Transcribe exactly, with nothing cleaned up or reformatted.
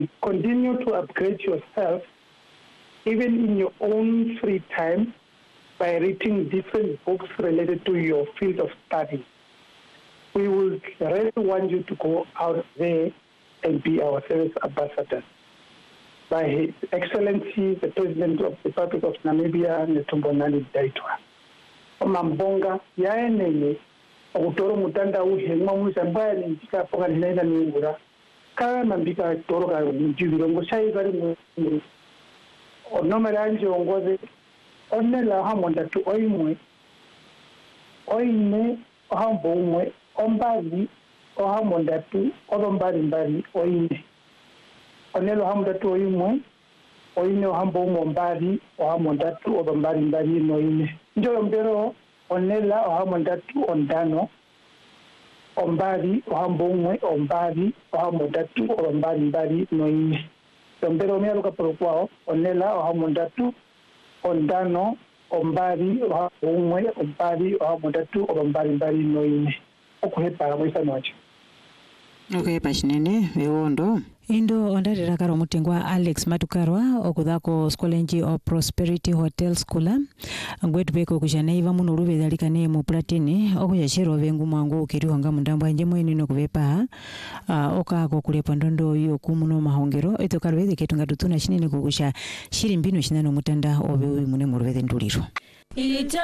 continue to upgrade yourself, even in your own free time, by reading different books related to your field of study. We will really want you to go out there and be our service ambassadors. By His Excellency, the President of the Republic of Namibia, Netumbo Nandi Ndaitwah. Omambonga yaenene okutoro mutanda uhengwa musambaya nintika poka ninaina ningura kama mambika toro ka mjibirongo sai bari mu onomeranje ongoze onela hamonda tu oimwe oime ohambo umwe ombali ohamonda tu odombali mbali oime onelo hamonda tu oimwe oine ohambo umwe mbali ohamonda tu odombali mbali noime njolo mbero onela ohamonda tu ondano ombali ohambo umwe ombali ohamonda tu odombali mbali noime mbero mialuka porokwao onela ohamonda tu ondano ombali ohambo umwe ombali ohamonda tu odombali mbali noime okuhepa mwisa noche. Okay, pashinene ewondo indo ondarira karo mutingwa Alex Matukarwa okuthako Skolenji of Prosperity Hotel Schoola ngwetu beko kujaneiva muno rubedalikane mu platini okuyashero vengu mwangu ukiriwanga mundambo anje mwene no kubepa uh, okako kulepa ndondo yo kumuno mahongero eto karweze ketunga tutuna shinene kukusha shiri mbino shinano mutanda obe uyu mune mu rubede nduliro.